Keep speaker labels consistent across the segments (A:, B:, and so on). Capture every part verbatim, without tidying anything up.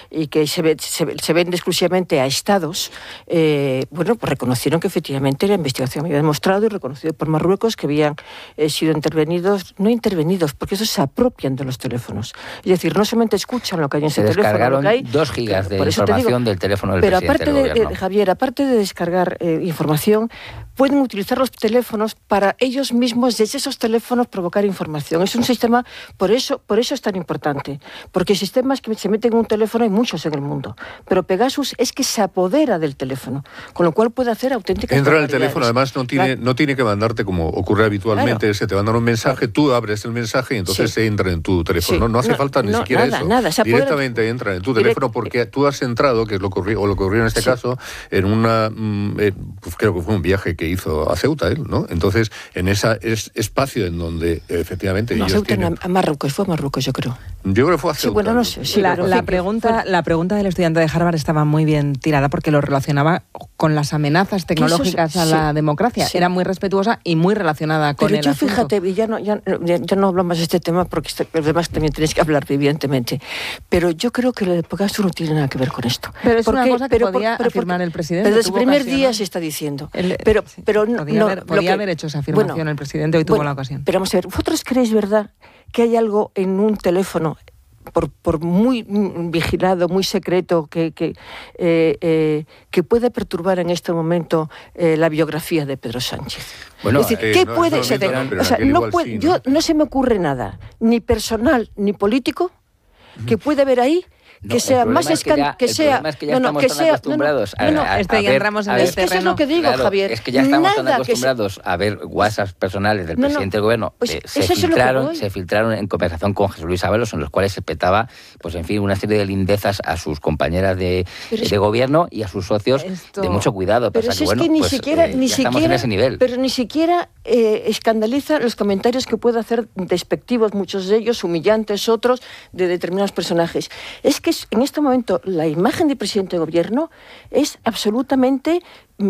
A: y que se, ve, se, se vende exclusivamente a estados, eh, bueno, pues reconocieron que efectivamente la investigación había demostrado y reconocido por Marruecos que habían eh, sido intervenidos, no intervenidos, porque esos se apropian de los teléfonos. Es decir, no solamente escuchan lo que hay en ese teléfono.
B: Se descargaron
A: hay,
B: dos gigas de
A: por
B: información digo, del teléfono del
A: pero
B: presidente
A: aparte
B: del
A: de,
B: gobierno.
A: De, Javier, aparte de descargar eh, información, pueden utilizar los teléfonos para ellos mismos, desde esos teléfonos, provocar información. Es un sistema, por eso, por eso es tan importante, porque sistemas que se meten en un teléfono hay muchos en el mundo, pero Pegasus es que se apodera del teléfono, con lo cual puede hacer auténticas
C: Entra en el teléfono, además no tiene, claro. no tiene que mandarte como ocurre habitualmente, claro. se te mandan un mensaje, claro. tú abres el mensaje y entonces sí. se entra en tu teléfono. Sí. No, no hace no, falta ni no, siquiera
A: nada,
C: eso.
A: Nada, se
C: Directamente entra en tu
A: direct...
C: teléfono porque tú has entrado, que es lo que ocurrió, o lo que ocurrió en este sí. caso, en una, eh, pues creo que fue un viaje que hizo a Ceuta él, ¿no? Entonces, en ese es, espacio en donde efectivamente
A: no,
C: ellos
A: Ceuta
C: tienen...
A: a Marruecos, fue a Marruecos, yo creo.
C: Yo creo que fue a Ceuta.
A: Sí, bueno, no sé. Sí,
D: la, la, pregunta, la pregunta del estudiante de Harvard estaba muy bien tirada porque lo relacionaba con las amenazas tecnológicas es, a la sí, democracia. Sí. Era muy respetuosa y muy relacionada con
A: Pero
D: el
A: yo,
D: asunto.
A: fíjate, y ya no, ya, ya no hablo más de este tema porque los demás también tenéis que hablar, evidentemente. Pero yo creo que lo de Pegasus no tiene nada que ver con esto.
D: Pero es
A: porque,
D: una cosa que
A: pero,
D: podía
A: pero,
D: afirmar
A: porque,
D: el presidente.
A: Pero desde el primer
D: ocasión,
A: día
D: ¿no?
A: se está diciendo.
D: El,
A: pero,
D: sí,
A: pero
D: podía
A: no,
D: haber, podía
A: que,
D: haber hecho esa afirmación
A: bueno,
D: el presidente, hoy tuvo
A: bueno,
D: la ocasión.
A: Pero vamos a ver, ¿vosotros creéis, verdad, que hay algo en un teléfono, por, por muy vigilado, muy secreto, que, que, eh, eh, que puede perturbar en este momento eh, la biografía de Pedro Sánchez?
B: Bueno,
A: es decir,
C: eh,
A: ¿qué
C: no,
A: puede
C: no,
A: ser?
C: no, no,
A: o sea, no puede,
C: sí, ¿no?
A: yo no se me ocurre nada, ni personal ni político, que puede haber ahí.
B: No,
A: que sea más
B: es que, ya,
A: que sea
B: es que ya
A: no, no,
B: estamos
A: que
B: tan
A: sea,
B: acostumbrados
A: no, no, no,
B: a, a,
D: este
B: a
D: ya
B: ver,
D: entramos en
B: a
D: el
A: es que
D: terreno.
A: eso es lo que digo,
B: claro,
A: Javier.
B: Es que ya estamos
A: Nada
B: tan acostumbrados
A: se...
B: a ver WhatsApps personales del
A: no,
B: presidente
A: no,
B: del gobierno.
A: pues
B: eh, se,
A: eso
B: filtraron,
A: es
B: se filtraron en conversación con Jesús Luis Ábalos, en los cuales se petaba, pues en fin, una serie de lindezas a sus compañeras de, de, de gobierno y a sus socios esto... de mucho cuidado.
A: Pero
B: si
A: es
B: bueno,
A: que ni
B: pues,
A: siquiera,
B: eh,
A: ni
B: ya
A: siquiera,
B: estamos en ese nivel.
A: Pero ni siquiera eh, escandaliza los comentarios que puede hacer despectivos, muchos de ellos humillantes, otros de determinados personajes. Es que en este momento la imagen del presidente de gobierno es absolutamente...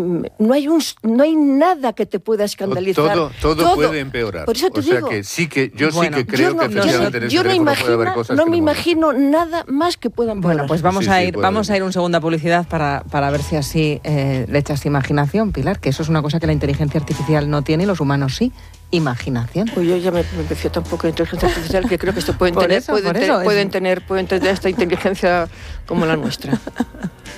A: No hay, un, no hay nada que te pueda escandalizar.
C: Todo, todo, todo puede empeorar.
A: Por eso te
C: o sea
A: digo,
C: que sí que yo
A: bueno,
C: sí que creo
A: no,
C: que efectivamente
A: yo,
C: en ese
A: yo no,
C: imagino, puede haber cosas
A: no
C: que
A: me
C: no
A: imagino nada más que puedan empeorar.
D: Bueno, pues vamos
C: sí,
D: a
C: sí,
D: ir vamos a ir un segundo a publicidad para, para ver si así eh, le echas imaginación, Pilar, que eso es una cosa que la inteligencia artificial no tiene y los humanos sí. Imaginación.
A: Pues yo ya me, me prefiero tampoco de inteligencia artificial, que creo que esto pueden
D: por
A: tener,
D: eso,
A: pueden,
D: por
A: te,
D: eso
A: pueden
D: es...
A: tener, pueden tener esta inteligencia como la nuestra.